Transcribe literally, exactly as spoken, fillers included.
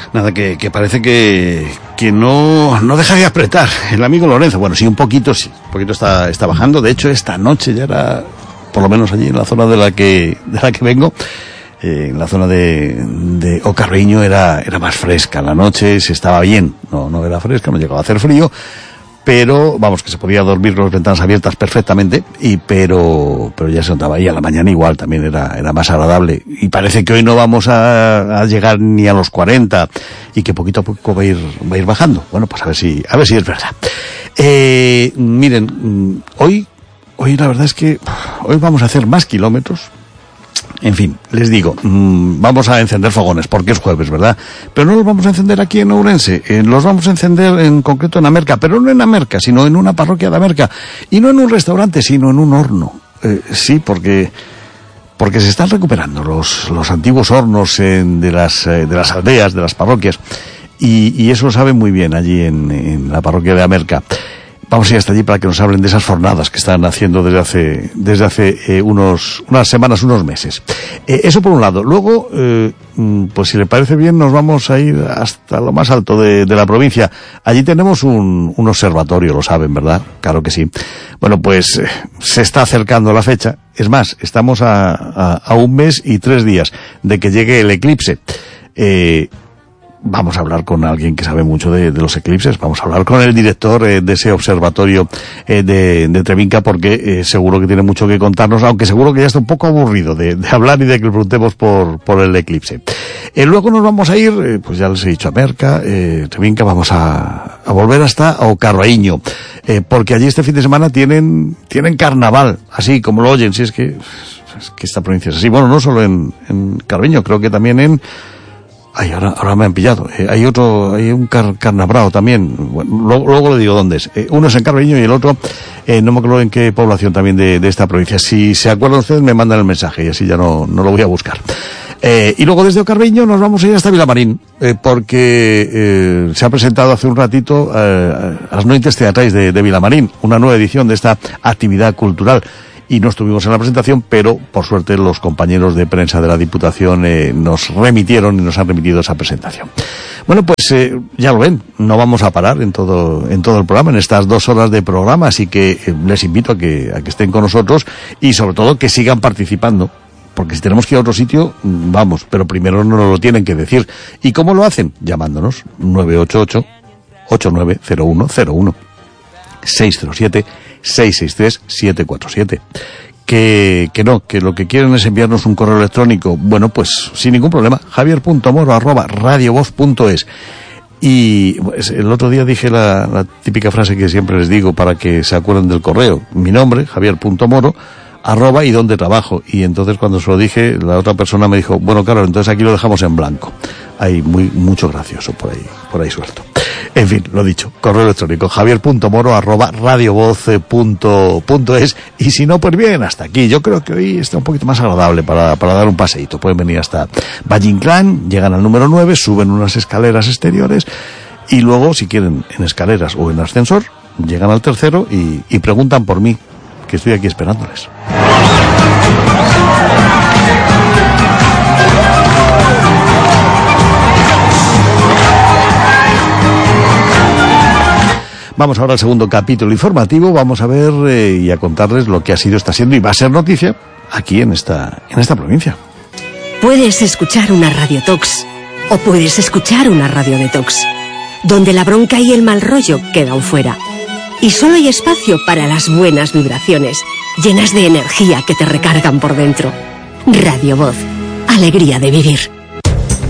Nada, que, que parece que, que no, no deja de apretar el amigo Lorenzo. Bueno, sí, un poquito, sí, un poquito está, está bajando. De hecho, esta noche ya era, por lo menos allí en la zona de la que, de la que vengo, eh, en la zona de, de Ocarriño era, era más fresca. La noche se estaba bien, no, no era fresca, no llegaba a hacer frío, pero vamos, que se podía dormir con las ventanas abiertas perfectamente, y pero pero ya se notaba ahí. A la mañana igual también era era más agradable, y parece que hoy no vamos a, a llegar ni a los cuarenta, y que poquito a poco va a ir va a ir bajando. Bueno, pues a ver si a ver si es verdad. Eh, miren, hoy hoy la verdad es que hoy vamos a hacer más kilómetros. En fin, les digo, mmm, vamos a encender fogones, porque es jueves, ¿verdad? Pero no los vamos a encender aquí en Ourense, eh, los vamos a encender en concreto en Amerca, pero no en Amerca, sino en una parroquia de Amerca, y no en un restaurante, sino en un horno. Eh, sí, porque porque se están recuperando los los antiguos hornos en, de las eh, de las aldeas, de las parroquias, y, y eso lo saben muy bien allí en, en la parroquia de Amerca. Vamos a ir hasta allí para que nos hablen de esas jornadas que están haciendo desde hace desde hace eh, unos unas semanas, unos meses. Eh, eso por un lado. Luego, eh, pues si le parece bien, nos vamos a ir hasta lo más alto de, de la provincia. Allí tenemos un, un observatorio, lo saben, ¿verdad? Claro que sí. Bueno, pues eh, se está acercando la fecha. Es más, estamos a, a, a un mes y tres días de que llegue el eclipse. Eh, Vamos a hablar con alguien que sabe mucho de, de los eclipses. Vamos a hablar con el director eh, de ese observatorio eh, de, de Trevinca, porque eh, seguro que tiene mucho que contarnos, aunque seguro que ya está un poco aburrido de, de hablar y de que le preguntemos por, por el eclipse. Eh, luego nos vamos a ir, eh, pues ya les he dicho, a Merca, eh, Trevinca, vamos a, a volver hasta Ocarriño, eh, porque allí este fin de semana tienen, tienen carnaval, así como lo oyen. Si es que, es que esta provincia es así. Bueno, no solo en, en Carriño, creo que también en... Ay, ahora, ahora me han pillado. Eh, hay otro, hay un car, carnabrao también. Bueno, luego, luego le digo dónde es. Eh, uno es en Carriño y el otro, eh, no me acuerdo en qué población también de, de esta provincia. Si se acuerdan ustedes, me mandan el mensaje y así ya no, no lo voy a buscar. Eh, y luego desde Ocarriño nos vamos a ir hasta Vilamarín, eh, porque eh, se ha presentado hace un ratito eh, a las Noites Teatrais de, de Vilamarín, una nueva edición de esta actividad cultural. Y no estuvimos en la presentación, pero por suerte los compañeros de prensa de la Diputación eh, nos remitieron y nos han remitido esa presentación. Bueno, pues eh, ya lo ven, no vamos a parar en todo en todo el programa, en estas dos horas de programa, así que eh, les invito a que a que estén con nosotros y sobre todo que sigan participando, porque si tenemos que ir a otro sitio, vamos, pero primero nos lo tienen que decir. ¿Y cómo lo hacen? Llamándonos nueve ocho ocho, ocho nueve cero uno cero uno, seis cero siete, seis seis tres, siete cuatro siete. Que, que no, que lo que quieren es enviarnos un correo electrónico. Bueno, pues sin ningún problema, javier punto moro arroba radiovoz punto es. Y pues, el otro día dije la, la típica frase que siempre les digo para que se acuerden del correo. Mi nombre, javier punto moro arroba y dónde trabajo. Y entonces cuando se lo dije, la otra persona me dijo, bueno, claro, entonces aquí lo dejamos en blanco. Hay muy mucho gracioso por ahí, por ahí suelto. En fin, lo dicho, correo electrónico javier punto moro arroba radiovoz punto es. Y si no, pues bien, hasta aquí. Yo creo que hoy está un poquito más agradable para, para dar un paseíto. Pueden venir hasta Valle Inclán, llegan al número nueve, suben unas escaleras exteriores y luego, si quieren, en escaleras o en ascensor, llegan al tercero y, y preguntan por mí, que estoy aquí esperándoles. Vamos ahora al segundo capítulo informativo. Vamos a ver eh, y a contarles lo que ha sido, está siendo y va a ser noticia aquí en esta, en esta provincia. Puedes escuchar una Radio Tox o puedes escuchar una Radio Detox, donde la bronca y el mal rollo quedan fuera. Y solo hay espacio para las buenas vibraciones, llenas de energía que te recargan por dentro. Radio Voz, alegría de vivir.